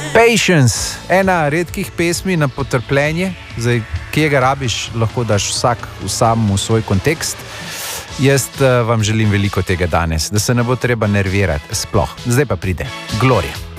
Patience, ena redkih pesmi na potrpljenje, zdaj, kje ga rabiš, lahko daš vsak v svoj kontekst. Jaz vam želim veliko tega danes, da se ne bo treba nervirati sploh. Zdaj pa pride Gloria.